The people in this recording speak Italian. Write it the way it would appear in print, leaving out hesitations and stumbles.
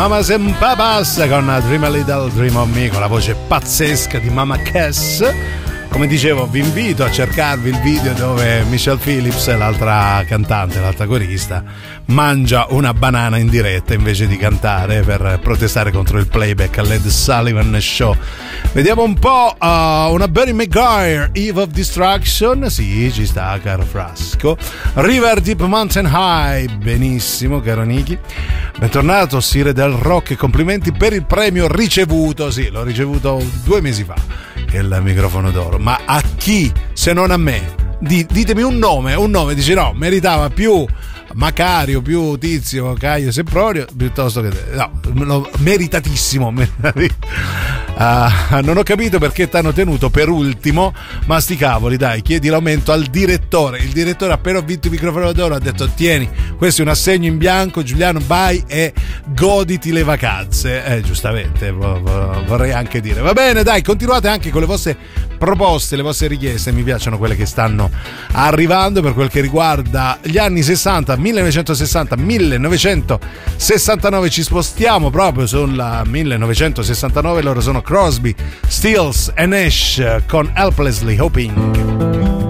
Mamas and Papas con Dream a Little Dream of Me, con la voce pazzesca di Mama Cass. Come dicevo, vi invito a cercarvi il video dove Michelle Phillips, l'altra cantante, l'altra corista, mangia una banana in diretta invece di cantare per protestare contro il playback all'Ed Sullivan Show. Vediamo un po' una Barry McGuire, Eve of Destruction. Sì, ci sta, caro Frasco. River Deep Mountain High. Benissimo, caro Niki. Bentornato, Sire del Rock, e complimenti per il premio ricevuto. Sì, l'ho ricevuto 2 mesi fa, il microfono d'oro. Ma a chi se non a me? Ditemi un nome. Dice no, meritava più Macario, più Tizio, Caio Sempronio, piuttosto che no, meritatissimo. Non ho capito perché t'hanno tenuto per ultimo, ma sti cavoli, dai, chiedi l'aumento al direttore. Il direttore, appena ho vinto il microfono d'oro, ha detto: tieni, questo è un assegno in bianco, Giuliano, vai e goditi le vacanze. Giustamente, vorrei anche dire. Va bene, dai, continuate anche con le vostre proposte, le vostre richieste. Mi piacciono quelle che stanno arrivando per quel che riguarda gli anni 60, 1960, 1969. Ci spostiamo proprio sulla 1969. Loro sono Crosby, Stills e Nash con Helplessly Hoping.